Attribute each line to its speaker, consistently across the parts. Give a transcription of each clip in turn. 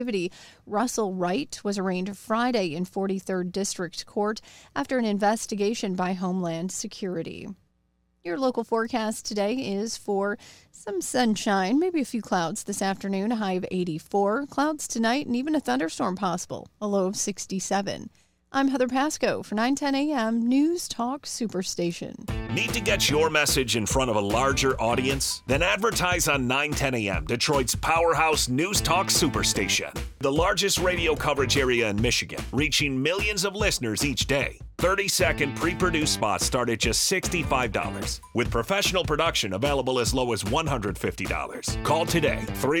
Speaker 1: Russell Wright was arraigned Friday in 43rd District Court after an investigation by Homeland Security. Your local forecast today is for some sunshine, maybe a few clouds this afternoon, a high of 84. Clouds tonight and even a thunderstorm possible, a low of 67. I'm Heather Pasco for 910 a.m. News Talk Superstation.
Speaker 2: Need to get your message in front of a larger audience? Then advertise on 910 a.m., Detroit's powerhouse News Talk Superstation. The largest radio coverage area in Michigan, reaching millions of listeners each day. 30-second pre-produced spots start at just $65, with professional production available as low as $150. Call today,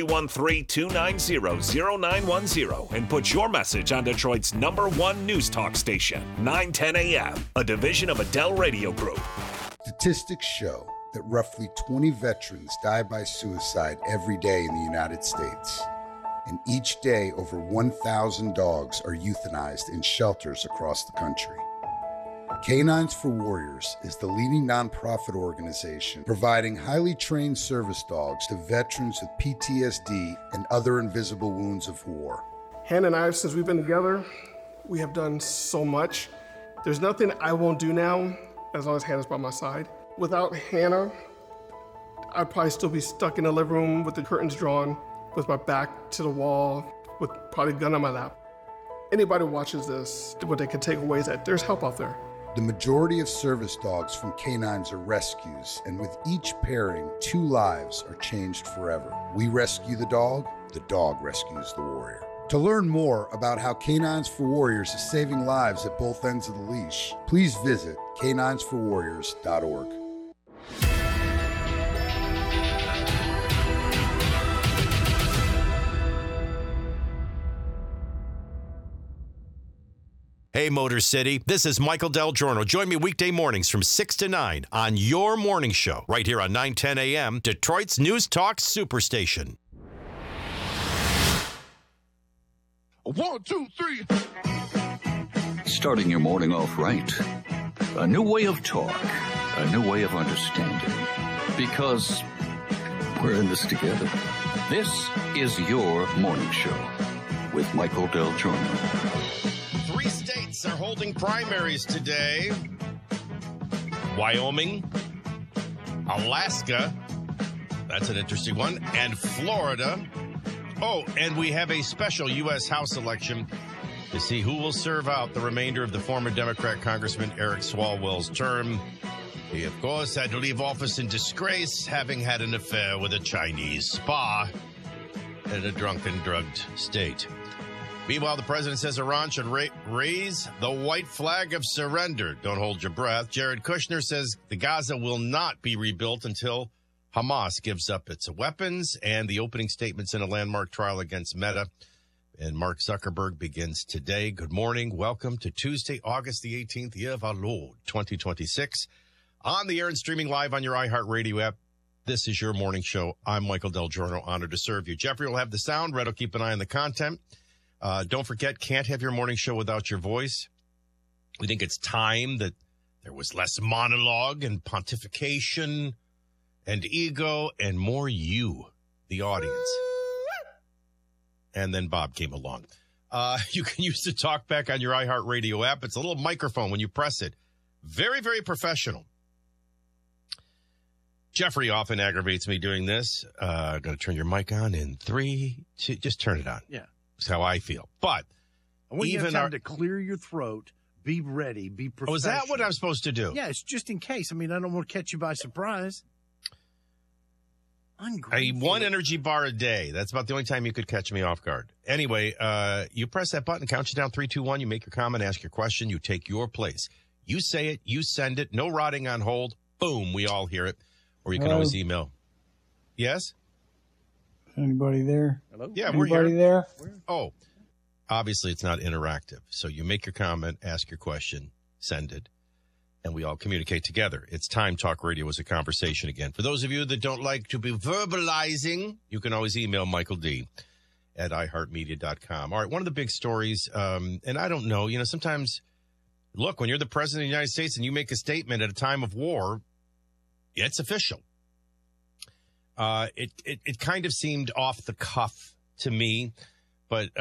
Speaker 2: 313-290-0910, and put your message on Detroit's #1 news talk station, 910 a.m., a division of Adele Radio Group.
Speaker 3: Statistics show that roughly 20 veterans die by suicide every day in the United States. And each day, over 1,000 dogs are euthanized in shelters across the country. Canines for Warriors is the leading nonprofit organization providing highly trained service dogs to veterans with PTSD and other invisible wounds of war.
Speaker 4: Hannah and I, since we've been together, we have done so much. There's nothing I won't do now as long as Hannah's by my side. Without Hannah, I'd probably still be stuck in the living room with the curtains drawn, with my back to the wall, with probably a gun on my lap. Anybody who watches this, what they can take away is that there's help out there.
Speaker 3: The majority of service dogs from canines are rescues, and with each pairing, 2 lives are changed forever. We rescue the dog rescues the warrior. To learn more about how Canines for Warriors is saving lives at both ends of the leash, please visit caninesforwarriors.org.
Speaker 5: Hey, Motor City, this is Michael Del Giorno. Join me weekday mornings from 6 to 9 on your morning show, right here on 910 a.m., Detroit's News Talk Superstation.
Speaker 6: 1, 2, 3.
Speaker 7: Starting your morning off right. A new way of talk. A new way of understanding. Because we're in this together. This is your morning show with Michael Del Giorno.
Speaker 6: 3 states are holding primaries today. Wyoming, Alaska, that's an interesting one, and Florida. Oh, and we have a special U.S. House election to see who will serve out the remainder of the former Democrat Congressman Eric Swalwell's term. He, of course, had to leave office in disgrace, having had an affair with a Chinese spa in a drunken, drugged state. Meanwhile, the president says Iran should raise the white flag of surrender. Don't hold your breath. Jared Kushner says the Gaza will not be rebuilt until Hamas gives up its weapons, and the opening statements in a landmark trial against Meta. And Mark Zuckerberg begins today. Good morning. Welcome to Tuesday, August the 18th, year of our Lord, 2026. On the air and streaming live on your iHeartRadio app. This is your morning show. I'm Michael Del Giorno, honored to serve you. Jeffrey will have the sound. Red will keep an eye on the content. Don't forget, can't have your morning show without your voice. We think it's time that there was less monologue and pontification and ego and more you, the audience. And then Bob came along. You can use the talkback on your iHeartRadio app. It's a little microphone when you press it. Very, very professional. Jeffrey often aggravates me doing this. Going to turn your mic on in 3, 2, just turn it on.
Speaker 8: Yeah.
Speaker 6: That's how I feel. But
Speaker 8: I want you to have time to clear your throat, be ready, be professional.
Speaker 6: Oh, is that what I'm supposed to do?
Speaker 8: Yeah, it's just in case. I mean, I don't want to catch you by surprise.
Speaker 6: One energy bar a day. That's about the only time you could catch me off guard. Anyway, you press that button, count you down 3, 2, 1. You make your comment, ask your question. You take your place. You say it. You send it. No rotting on hold. Boom. We all hear it. Or you can always email. Yes?
Speaker 9: Anybody there?
Speaker 6: Hello? Yeah,
Speaker 9: Anybody
Speaker 6: we're here.
Speaker 9: There?
Speaker 6: Oh, obviously it's not interactive. So you make your comment, ask your question, send it, and we all communicate together. It's time Talk Radio is a conversation again. For those of you that don't like to be verbalizing, you can always email Michael D. at iHeartMedia.com. All right, one of the big stories, and I don't know, sometimes, look, when you're the president of the United States and you make a statement at a time of war, it's official. It kind of seemed off the cuff to me, But